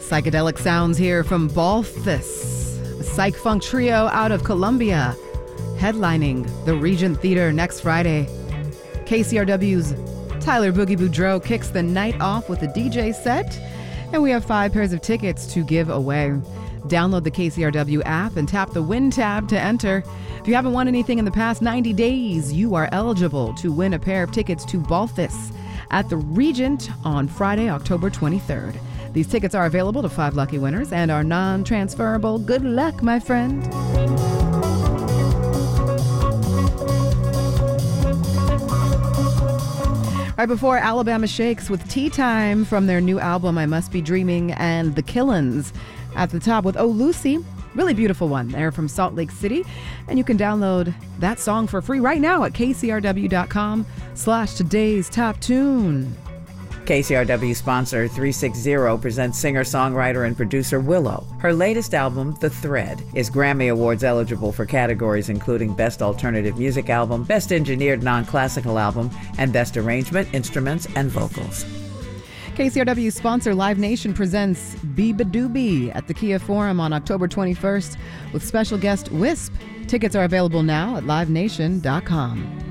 Psychedelic sounds here from Balthus, a psych funk trio out of Colombia, headlining the Regent Theater next Friday. KCRW's Tyler Boogie Boudreau kicks the night off with a DJ set, and we have 5 pairs of tickets to give away. Download the KCRW app and tap the Win tab to enter. If you haven't won anything in the past 90 days, you are eligible to win a pair of tickets to Balthus at the Regent on Friday, October 23rd. These tickets are available to 5 lucky winners and are non-transferable. Good luck, my friend. Right before, Alabama Shakes with Tea Time from their new album, I Must Be Dreaming, and The Killins at the top with Oh Lucy. Really beautiful one. They're from Salt Lake City, and you can download that song for free right now at kcrw.com/today's top tune. KCRW sponsor 360 presents singer-songwriter and producer Willow. Her latest album, The Thread, is Grammy Awards eligible for categories including Best Alternative Music Album, Best Engineered Non-Classical Album, and Best Arrangement, Instruments, and Vocals. KCRW sponsor Live Nation presents Beabadoobie at the Kia Forum on October 21st with special guest Wisp. Tickets are available now at livenation.com.